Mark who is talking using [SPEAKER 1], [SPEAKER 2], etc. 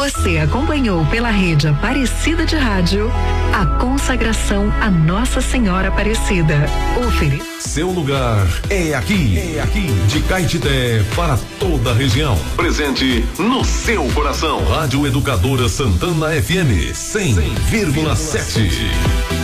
[SPEAKER 1] Você acompanhou pela rede Aparecida de Rádio a consagração a Nossa Senhora Aparecida.
[SPEAKER 2] Seu lugar é aqui. De Caetité para toda a região. Presente no seu coração. Rádio Educadora Santana FM 100,7.